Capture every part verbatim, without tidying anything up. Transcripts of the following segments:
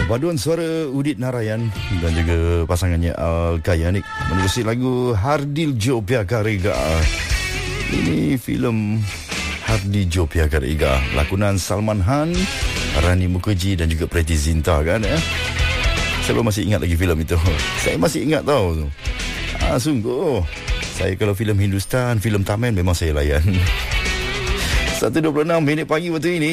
Paduan suara Udit Narayan dan juga pasangannya Al-Kayanik menerusi lagu Hardiljo Piaka Rega. Ini filem Hardiljo Piaka Rega, lakonan Salman Khan, Rani Mukherjee dan juga Preity Zinta kan ya. Saya masih ingat lagi filem itu. Saya masih ingat tau. Ah sungguh. Saya kalau filem Hindustan, filem Tamil memang saya layan. satu dua puluh enam minit pagi waktu ini.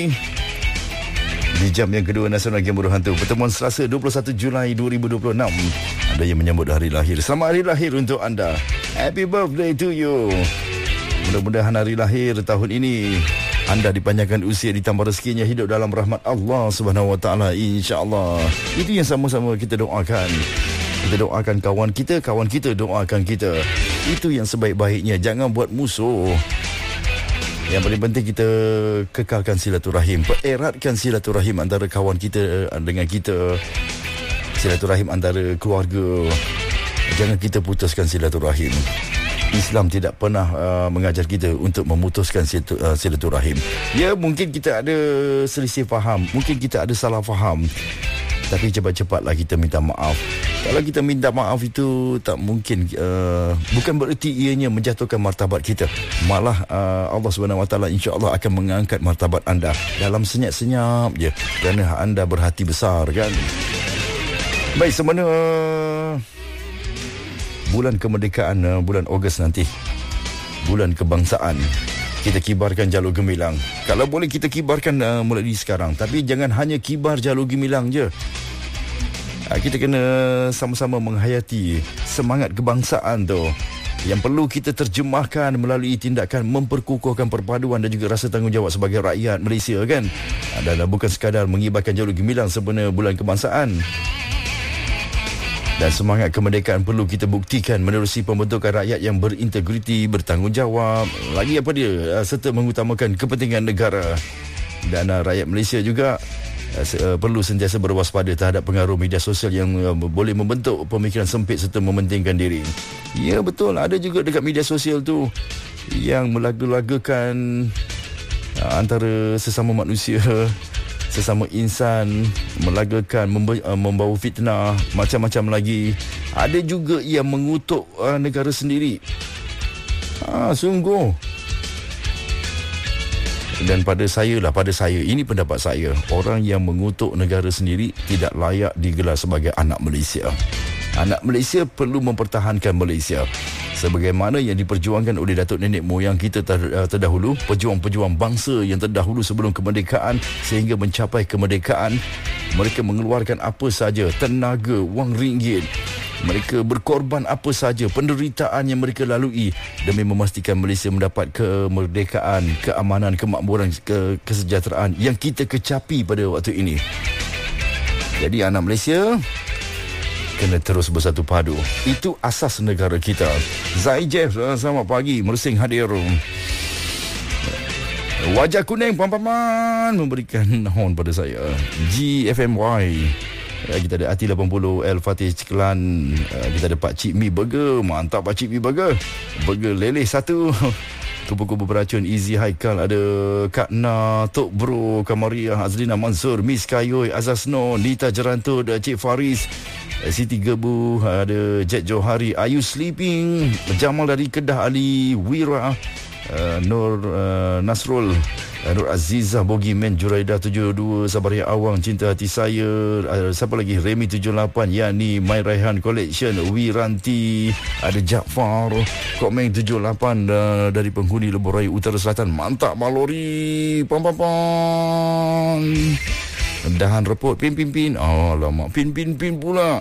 Di jam yang kedua Nasional Game Bodoh Hantu, pertemuan Selasa dua puluh satu Julai dua ribu dua puluh enam. Anda yang menyambut hari lahir, selamat hari lahir untuk anda. Happy birthday to you. Mudah-mudahan hari lahir tahun ini anda dipanjangkan usia, ditambah rezekinya, hidup dalam rahmat Allah Subhanahu Wa Taala, insya-Allah. Itu yang sama-sama kita doakan. Kita doakan kawan kita, kawan kita doakan kita. Itu yang sebaik-baiknya. Jangan buat musuh. Yang paling penting kita kekalkan silaturahim, pereratkan silaturahim antara kawan kita dengan kita, silaturahim antara keluarga. Jangan kita putuskan silaturahim. Islam tidak pernah uh, mengajar kita untuk memutuskan silaturahim. Ya, mungkin kita ada selisih faham, mungkin kita ada salah faham, tapi cepat-cepatlah kita minta maaf. Kalau kita minta maaf itu tak mungkin, uh, bukan bererti ianya menjatuhkan martabat kita. Malah uh, Allah Subhanahu Wa Taala insya-Allah akan mengangkat martabat anda dalam senyap-senyap je, kerana anda berhati besar kan. Baik, semana uh, bulan kemerdekaan, uh, bulan Ogos nanti, bulan kebangsaan, kita kibarkan jalur gemilang. Kalau boleh kita kibarkan uh, mulai sekarang. Tapi jangan hanya kibar jalur gemilang je. Uh, kita kena sama-sama menghayati semangat kebangsaan tu, yang perlu kita terjemahkan melalui tindakan memperkukuhkan perpaduan dan juga rasa tanggungjawab sebagai rakyat Malaysia kan. Uh, dan uh, bukan sekadar mengibarkan jalur gemilang sempena bulan kebangsaan. Dan semangat kemerdekaan perlu kita buktikan menerusi pembentukan rakyat yang berintegriti, bertanggungjawab, lagi apa dia, serta mengutamakan kepentingan negara. Dan uh, rakyat Malaysia juga uh, perlu sentiasa berwaspada terhadap pengaruh media sosial yang uh, boleh membentuk pemikiran sempit serta mementingkan diri. Ya betul, ada juga dekat media sosial tu yang melaga-lagakan uh, antara sesama manusia, sesama insan, melagakan, membe- uh, membawa fitnah, macam-macam lagi. Ada juga yang mengutuk uh, negara sendiri. Ah, sungguh. Dan pada saya lah, pada saya, ini pendapat saya, orang yang mengutuk negara sendiri tidak layak digelar sebagai anak Malaysia. Anak Malaysia perlu mempertahankan Malaysia sebagaimana yang diperjuangkan oleh datuk nenek moyang kita terdahulu, pejuang-pejuang bangsa yang terdahulu sebelum kemerdekaan sehingga mencapai kemerdekaan. Mereka mengeluarkan apa saja, tenaga, wang ringgit, mereka berkorban apa saja, penderitaan yang mereka lalui demi memastikan Malaysia mendapat kemerdekaan, keamanan, kemakmuran, ke- kesejahteraan yang kita kecapi pada waktu ini. Jadi anak Malaysia kena terus bersatu padu. Itu asas negara kita. Zai Jeff, selamat pagi. Mersing hadir. Wajah kuning pampaman memberikan horn pada saya. G F M Y. Kita ada Ati lapan puluh, El Fatih Cikelan. Kita ada Pak Cik Mi Burger. Mantap Pak Cik Mi Burger. Burger leleh satu. Kubu-kubu beracun Easy Haikal, ada Kak Na, Tok Bro, Kamaria, Azlina Mansur, Miss Kayoy, Azazno, Nita Jeranto, ada Cik Faris, Siti Gebu, ada Jet Johari, Are You Sleeping, Jamal dari Kedah, Ali Wira, uh, Nur uh, Nasrul, uh, Nur Azizah, Bogi Men, Juraida tujuh dua, Sabaria Awang, Cinta Hati Saya, uh, siapa lagi, Remy tujuh lapan, Yani, My Raihan Collection, Wiranti, ada Jaafar, Komeng tujuh lapan, uh, dari penghuni Lebuh Raya Utara Selatan. Mantap Malori, pam pam pam. Dahan repot, pin pin pin. Oh lama, pin pin pin pula.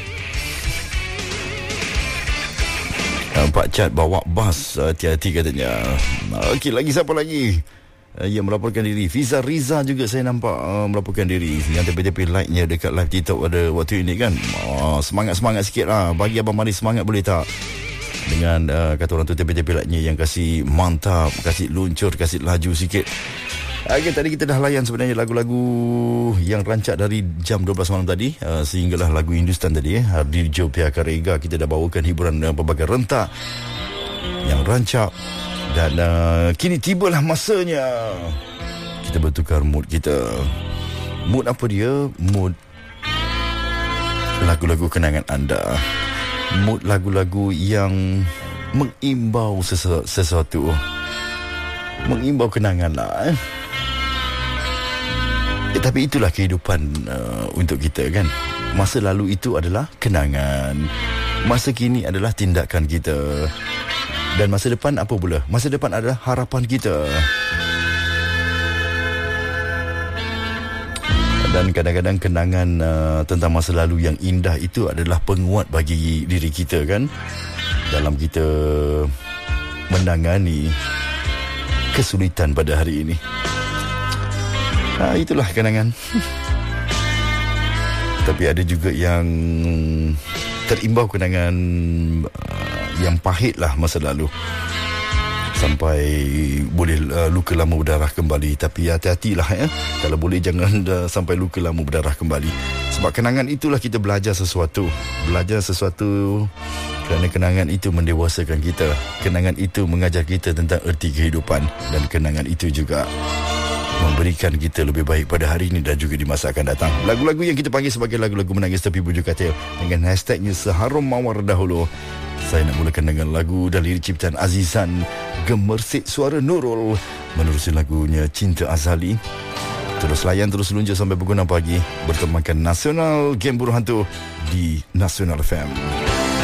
Pak Cat bawa bas, hati-hati katanya. Okey, lagi siapa lagi yang melaporkan diri? Fiza Riza juga saya nampak uh, melaporkan diri. Yang tepi-tepi like-nya dekat live TikTok pada waktu ini kan. Oh, semangat-semangat sikit lah. Bagi Abang Mari semangat boleh tak? Dengan uh, kata orang tu tepi-tepi like-nya yang kasih mantap, kasih luncur, kasih laju sikit. Okay, tadi kita dah layan sebenarnya lagu-lagu yang rancak dari jam dua belas malam tadi, uh, sehinggalah lagu Hindustan tadi eh. Hardiljo Piaka Rega. Kita dah bawakan hiburan uh, pelbagai rentak yang rancak. Dan uh, kini tibalah masanya kita bertukar mood kita. Mood apa dia? Mood lagu-lagu kenangan anda, mood lagu-lagu yang mengimbau sesu- sesuatu, mengimbau kenangan lah eh. eh tapi itulah kehidupan uh, untuk kita kan. Masa lalu itu adalah kenangan, masa kini adalah tindakan kita, dan masa depan apa pula? Masa depan adalah harapan kita. Dan kadang-kadang kenangan uh, tentang masa lalu yang indah itu adalah penguat bagi diri kita kan, dalam kita menangani kesulitan pada hari ini. Ha, itulah kenangan. Tapi ada juga yang terimbau kenangan uh, yang pahit lah masa lalu, sampai boleh uh, luka lama berdarah kembali. Tapi hati-hatilah ya, kalau boleh jangan uh, sampai luka lama berdarah kembali. Sebab kenangan itulah kita belajar sesuatu. Belajar sesuatu kerana kenangan itu mendewasakan kita. Kenangan itu mengajar kita tentang erti kehidupan. Dan kenangan itu juga memberikan kita lebih baik pada hari ini dan juga di masa akan datang. Lagu-lagu yang kita panggil sebagai lagu-lagu menangis tepi bujur katil dengan hashtagnya Seharum Mawar Dahulu. Saya nak mulakan dengan lagu dari ciptaan Azizan, Gemersik Suara Nurul, menerusi lagunya Cinta Azali. Terus layan, terus luncur sampai pukul enam pagi bertemankan Nasional Game Buruh Hantu di Nasional F M.